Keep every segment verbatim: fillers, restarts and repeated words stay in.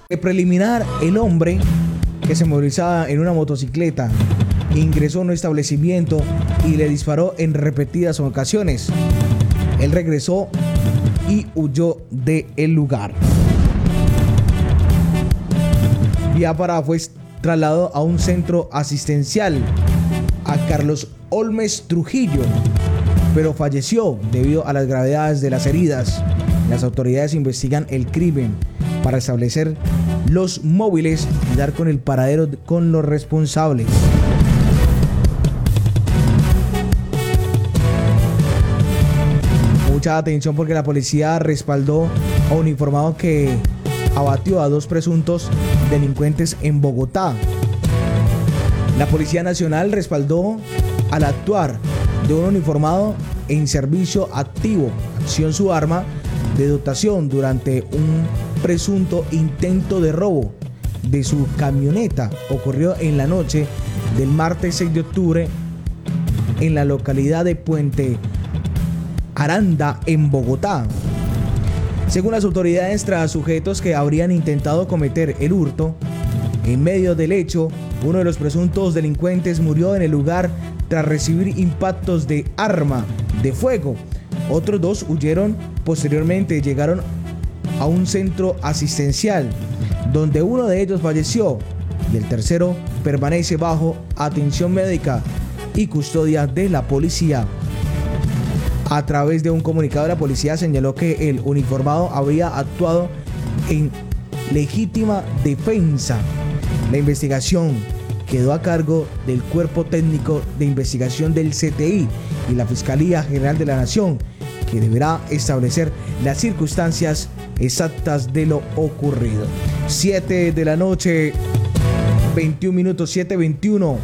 De preliminar, el hombre que se movilizaba en una motocicleta ingresó a un establecimiento y le disparó en repetidas ocasiones. Él regresó y huyó del lugar. Biafara fue trasladado a un centro asistencial a Carlos Olmes Trujillo, pero falleció debido a las gravedades de las heridas. Las autoridades investigan el crimen para establecer los móviles y dar con el paradero con los responsables. Mucha atención porque la policía respaldó a un uniformado que abatió a dos presuntos delincuentes en Bogotá. La Policía Nacional respaldó al actuar de un uniformado en servicio activo, acción su arma de dotación durante un presunto intento de robo de su camioneta. Ocurrió en la noche del martes seis de octubre en la localidad de Puente Aranda, en Bogotá. Según las autoridades, tras sujetos que habrían intentado cometer el hurto, en medio del hecho, uno de los presuntos delincuentes murió en el lugar tras recibir impactos de arma de fuego. Otros dos huyeron posteriormente, llegaron a un centro asistencial, donde uno de ellos falleció y el tercero permanece bajo atención médica y custodia de la policía. A través de un comunicado, la policía señaló que el uniformado habría actuado en legítima defensa. La investigación quedó a cargo del Cuerpo Técnico de Investigación del C T I y la Fiscalía General de la Nación, que deberá establecer las circunstancias exactas de lo ocurrido. siete de la noche, veintiún minutos, siete veintiuno.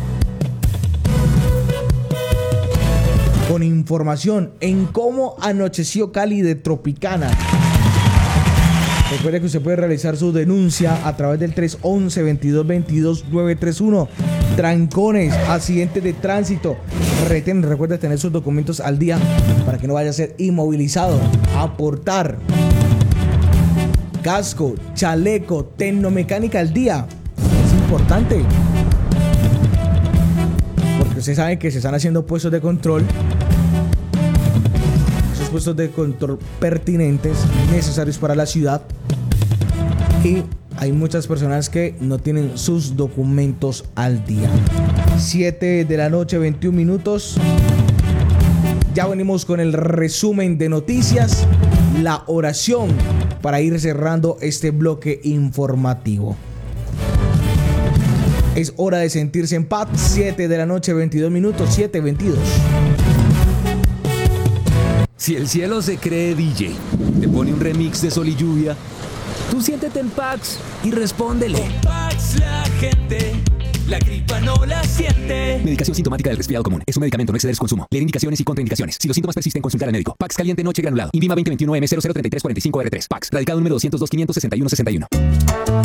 Con información en cómo anocheció Cali de Tropicana. Recuerde que usted puede realizar su denuncia a través del tres once, veintidós veintidós, nueve tres uno. Trancones, accidentes de tránsito, retén. Recuerde tener sus documentos al día para que no vaya a ser inmovilizado. Aportar casco, chaleco, tecnomecánica al día. Es importante, porque usted sabe que se están haciendo puestos de control. Esos puestos de control pertinentes, necesarios para la ciudad. Y hay muchas personas que no tienen sus documentos al día. siete de la noche, veintiún minutos. Ya venimos con el resumen de noticias, la oración para ir cerrando este bloque informativo. Es hora de sentirse en paz. siete de la noche, veintidós minutos, siete veintidós. Si el cielo se cree D J, te pone un remix de Sol y Lluvia, tú siéntete en Pax y respóndele. Con Pax la gente, la gripa no la siente. Medicación sintomática del resfriado común. Es un medicamento, no exceder su consumo. Leer indicaciones y contraindicaciones. Si los síntomas persisten, consultar al médico. Pax caliente noche granulado. Invima veinte veintiuno M cero cero treinta y tres cuarenta y cinco R tres. Pax. Radicado número doscientos dos, quinientos sesenta y uno sesenta y uno.